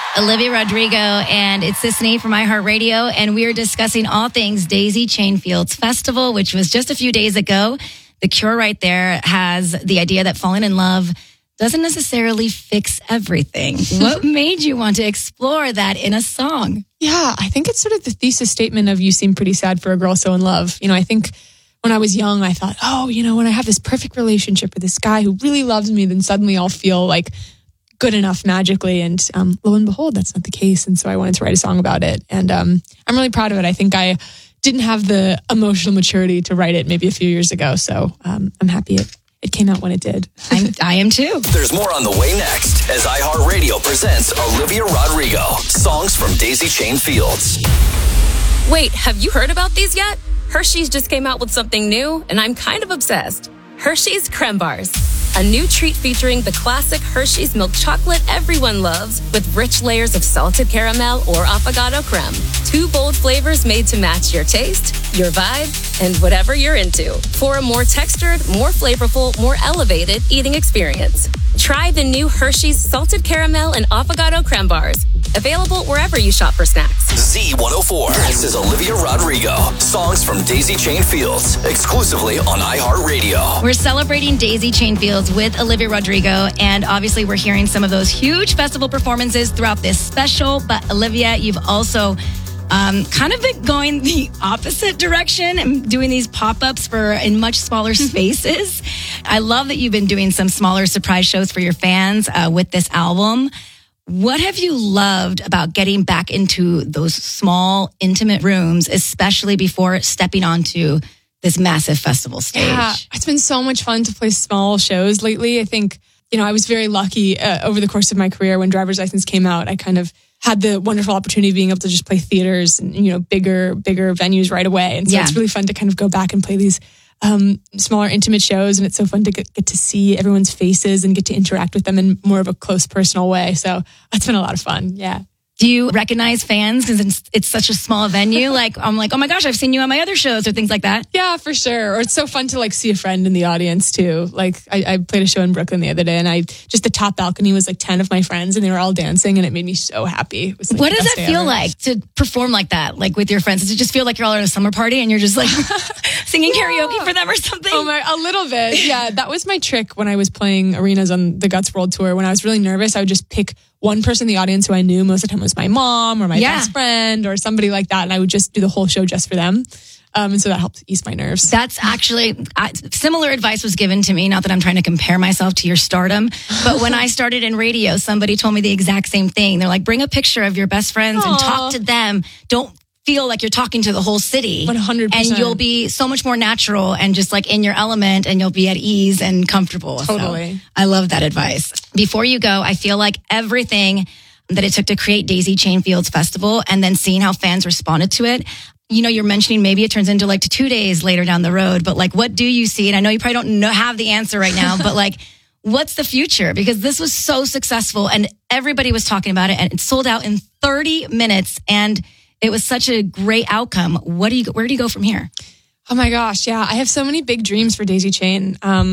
Olivia Rodrigo and It's Sisney from iHeartRadio, and we are discussing all things Daisy Chain Fields Festival, which was just a few days ago. The Cure right there has the idea that falling in love doesn't necessarily fix everything. What made you want to explore that in a song? Yeah, I think it's sort of the thesis statement of "You seem pretty sad for a girl so in love." I think when I was young, I thought, when I have this perfect relationship with this guy who really loves me, then suddenly I'll feel like good enough magically. And lo and behold, that's not the case. And so I wanted to write a song about it. And I'm really proud of it. I think I didn't have the emotional maturity to write it maybe a few years ago. So I'm happy it came out when it did. I am too. There's more on the way next as iHeartRadio presents Olivia Rodrigo, songs from Daisy Chain Fields. Wait, have you heard about these yet? Hershey's just came out with something new, and I'm kind of obsessed. Hershey's Creme Bars. A new treat featuring the classic Hershey's milk chocolate everyone loves with rich layers of salted caramel or affogato creme. 2 bold flavors made to match your taste, your vibe, and whatever you're into. For a more textured, more flavorful, more elevated eating experience. Try the new Hershey's salted caramel and affogato creme bars. Available wherever you shop for snacks. Z104. This is Olivia Rodrigo. Songs from Daisy Chain Fields. Exclusively on iHeartRadio. We're celebrating Daisy Chain Fields with Olivia Rodrigo. And obviously we're hearing some of those huge festival performances throughout this special. But Olivia, you've also kind of been going the opposite direction and doing these pop-ups in much smaller spaces. I love that you've been doing some smaller surprise shows for your fans with this album. What have you loved about getting back into those small, intimate rooms, especially before stepping onto this massive festival stage? Yeah, it's been so much fun to play small shows lately. I think, I was very lucky over the course of my career when Driver's License came out. I kind of had the wonderful opportunity of being able to just play theaters and, bigger venues right away. And so It's really fun to kind of go back and play these smaller, intimate shows. And it's so fun to get to see everyone's faces and get to interact with them in more of a close, personal way. So that's been a lot of fun. Yeah. Do you recognize fans because it's such a small venue? I'm like, oh my gosh, I've seen you on my other shows or things like that. Yeah, for sure. Or it's so fun to see a friend in the audience too. I played a show in Brooklyn the other day, and the top balcony was 10 of my friends, and they were all dancing, and it made me so happy. It was what does that feel like to perform like that, with your friends? Does it just feel like you're all at a summer party and you're just singing karaoke for them or something? A little bit. Yeah, that was my trick when I was playing arenas on the Guts World Tour. When I was really nervous, I would just pick one person in the audience who I knew. Most of the time was my mom or my best friend or somebody like that. And I would just do the whole show just for them. And so that helped ease my nerves. That's actually, similar advice was given to me. Not that I'm trying to compare myself to your stardom, but when I started in radio, somebody told me the exact same thing. They're like, bring a picture of your best friends and talk to them. Don't feel like you're talking to the whole city. 100%. And you'll be so much more natural and just in your element, and you'll be at ease and comfortable. Totally. So I love that advice. Before you go, I feel like everything that it took to create Daisy Chain Fields Festival and then seeing how fans responded to it. You're mentioning maybe it turns into 2 days later down the road, but what do you see? And I know you probably don't have the answer right now, but what's the future? Because this was so successful and everybody was talking about it, and it sold out in 30 minutes, and it was such a great outcome. Where do you go from here? Oh my gosh, yeah. I have so many big dreams for Daisy Chain.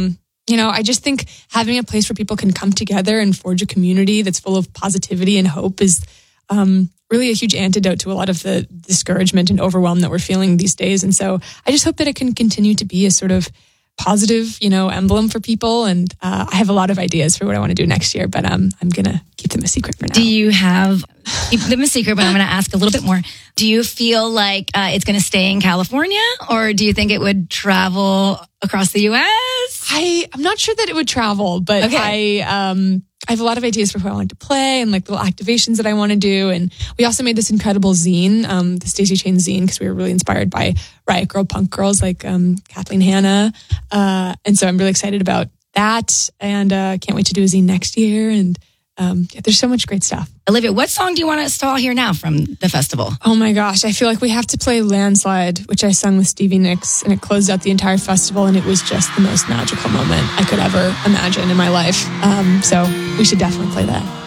I just think having a place where people can come together and forge a community that's full of positivity and hope is really a huge antidote to a lot of the discouragement and overwhelm that we're feeling these days. And so I just hope that it can continue to be a sort of positive, emblem for people. And I have a lot of ideas for what I want to do next year, but I'm going to keep them a secret for now. Do you keep them a secret, but I'm going to ask a little bit more. Do you feel like it's going to stay in California, or do you think it would travel across the U.S.? I'm not sure that it would travel, but okay. I have a lot of ideas for who I want to play and little activations that I want to do. And we also made this incredible zine, this Daisy Chain zine, because we were really inspired by Riot Girl punk girls like Kathleen Hanna. And so I'm really excited about that, and can't wait to do a zine next year. And there's so much great stuff. Olivia, what song do you want us to all hear now from the festival? Oh my gosh, I feel like we have to play Landslide, which I sung with Stevie Nicks, and it closed out the entire festival, and it was just the most magical moment I could ever imagine in my life. So we should definitely play that.